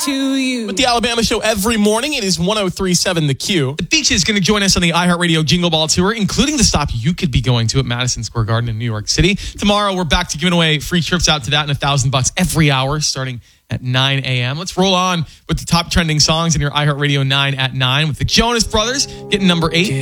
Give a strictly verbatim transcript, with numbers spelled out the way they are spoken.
to you. With the Alabama Show every morning, it is one oh three point seven The Q. The Beach is going to join us on the iHeartRadio Jingle Ball Tour, including the stop you could be going to at Madison Square Garden in New York City. Tomorrow, we're back to giving away free trips out to that and a thousand bucks every hour starting at nine a.m. Let's roll on with the top trending songs in your iHeartRadio nine at nine with the Jonas Brothers getting number eight.